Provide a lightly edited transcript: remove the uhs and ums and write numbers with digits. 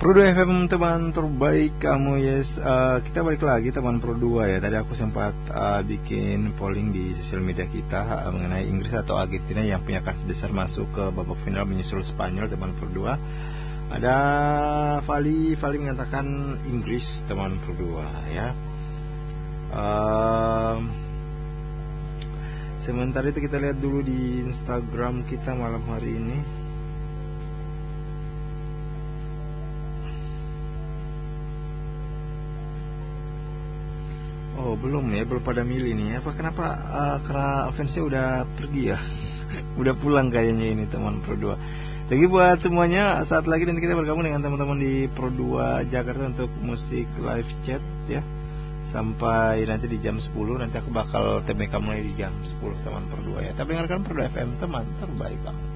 Pro 2 FM teman terbaik kamu, yes. Kita balik lagi teman Pro 2 ya. Tadi aku sempat bikin polling di sosial media kita mengenai Inggris atau Argentina yang punya kans besar masuk ke babak final menyusul Spanyol teman Pro 2. Ada Vali mengatakan Inggris teman Pro 2 ya. Sementara itu kita lihat dulu di Instagram kita malam hari ini. Oh belum pada milih nih. Kenapa? Karena fansnya udah pergi ya. Udah pulang kayaknya ini teman Pro 2. Jadi buat semuanya, saat lagi nanti kita bergabung dengan teman-teman di Pro 2 Jakarta untuk musik live chat ya. Sampai nanti di jam 10. Nanti aku bakal TBK mulai di jam 10 teman Pro 2 ya. Tapi dengarkan Pro 2 FM teman terbaik kamu.